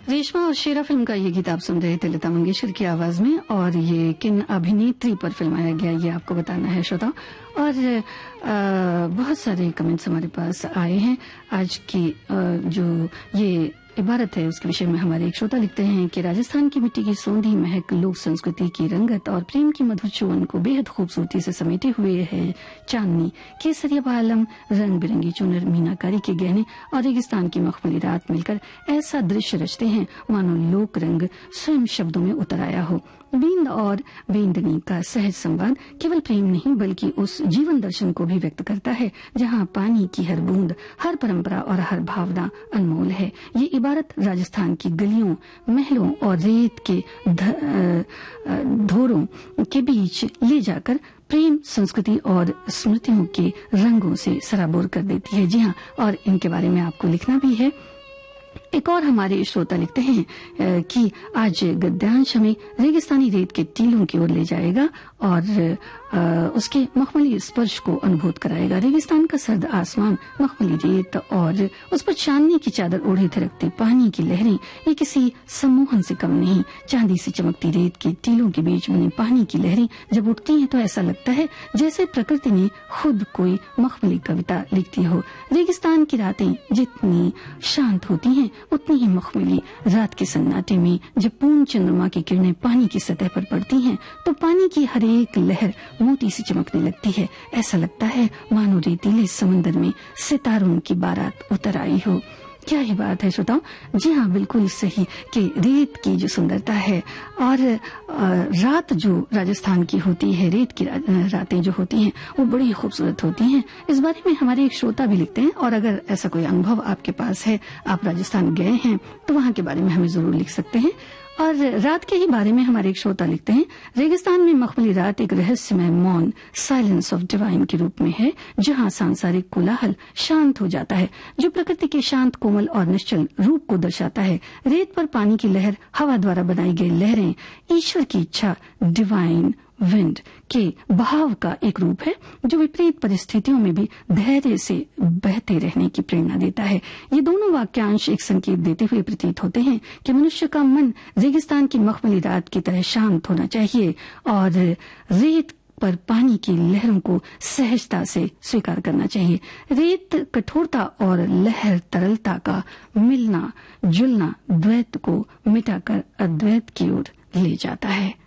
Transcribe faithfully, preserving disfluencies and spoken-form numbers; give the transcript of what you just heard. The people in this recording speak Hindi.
रेशमा और शेरा फिल्म का ये गीत आप सुन रहे थे लता मंगेशकर की आवाज में, और ये किन अभिनेत्री पर फिल्माया गया ये आपको बताना है श्रोता। और आ, बहुत सारे कमेंट्स हमारे पास आए हैं। आज की आ, जो ये इबारत है उसके विषय में हमारे एक श्रोता लिखते हैं कि राजस्थान की मिट्टी की सौंधी महक, लोक संस्कृति की रंगत और प्रेम की मधुर चुवन को बेहद खूबसूरती से समेटे हुए है चांदनी, केसरिया बालम, रंग बिरंगी चुनर, मीनाकारी के गहने और रेगिस्तान की मखमली रात मिलकर ऐसा दृश्य रचते हैं मानो लोक रंग स्वयं शब्दों में उतर आया हो। बींद और बेंदनी का सहज संवाद केवल प्रेम नहीं बल्कि उस जीवन दर्शन को भी व्यक्त करता है जहाँ पानी की हर बूंद, हर परंपरा और हर भावना अनमोल है। ये इबारत राजस्थान की गलियों, महलों और रेत के धोरों के बीच ले जाकर प्रेम, संस्कृति और स्मृतियों के रंगों से सराबोर कर देती है। जी हाँ, और इनके बारे में आपको लिखना भी है। एक और हमारे श्रोता लिखते हैं कि आज गद्यांश हमें रेगिस्तानी रेत के टीलों की ओर ले जाएगा और उसके मखमली स्पर्श को अनुभूत कराएगा। रेगिस्तान का सर्द आसमान, मखमली रेत और उस पर चांदनी की चादर ओढ़े थिरकते पानी की लहरें, ये किसी सम्मोहन से कम नहीं। चांदी से चमकती रेत के टीलों के बीच बनी पानी की लहरें जब उठती हैं तो ऐसा लगता है जैसे प्रकृति ने खुद कोई मखमली कविता लिखती हो। रेगिस्तान की रातें जितनी शांत होती हैं उतनी ही मखमली। रात के सन्नाटे में जब पूर्ण चंद्रमा की किरणें पानी की सतह पर पड़ती हैं तो पानी की हर एक लहर मोती से चमकने लगती है। ऐसा लगता है मानो रेतीले समंदर में सितारों की बारात उतर आई हो। क्या ही बात है श्रोताओ। जी हाँ, बिल्कुल सही कि रेत की जो सुंदरता है और रात जो राजस्थान की होती है, रेत की रातें जो होती हैं वो बड़ी खूबसूरत होती हैं। इस बारे में हमारे एक श्रोता भी लिखते हैं, और अगर ऐसा कोई अनुभव आपके पास है, आप राजस्थान गए हैं तो वहाँ के बारे में हमें जरूर लिख सकते हैं। और रात के ही बारे में हमारे एक श्रोता लिखते हैं, रेगिस्तान में मखमली रात एक रहस्यमय मौन, साइलेंस ऑफ डिवाइन के रूप में है, जहां सांसारिक कोलाहल शांत हो जाता है, जो प्रकृति के शांत, कोमल और निश्चल रूप को दर्शाता है। रेत पर पानी की लहर, हवा द्वारा बनाई गई लहरें ईश्वर की इच्छा, डिवाइन विंड के बहाव का एक रूप है जो विपरीत परिस्थितियों में भी धैर्य से बहते रहने की प्रेरणा देता है। ये दोनों वाक्यांश एक संकेत देते हुए प्रतीत होते हैं कि मनुष्य का मन रेगिस्तान की मखमली रात की तरह शांत होना चाहिए और रेत पर पानी की लहरों को सहजता से स्वीकार करना चाहिए। रेत कठोरता और लहर तरलता का मिलना जुलना द्वैत को मिटाकर अद्वैत की ओर ले जाता है।